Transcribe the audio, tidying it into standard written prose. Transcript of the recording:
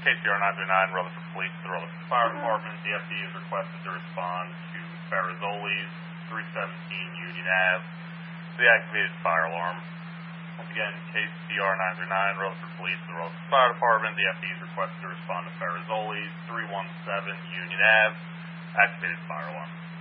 KCR 939, Rutherford Police, the Rutherford Fire Department. The FD is requested to respond to Ferrazoli's 317 Union Ave. The activated fire alarm. Once again, KCR 939, Rutherford Police, the Rutherford Fire Department. The FD is requested to respond to Ferrazoli's 317 Union Ave. Activated fire alarm.